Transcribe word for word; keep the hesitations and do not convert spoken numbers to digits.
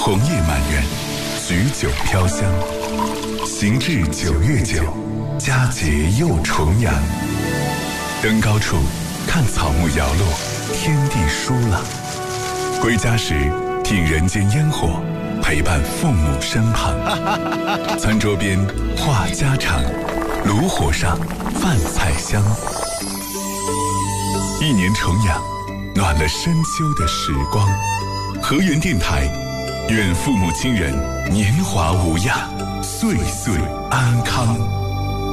红叶满园，菊酒飘香。行至九月九，佳节又重阳。登高处，看草木摇落，天地舒朗。归家时，听人间烟火，陪伴父母身旁。餐桌边话家常，炉火上饭菜香。一年重阳，暖了深秋的时光。河源电台，愿父母亲人年华无恙，岁岁安康。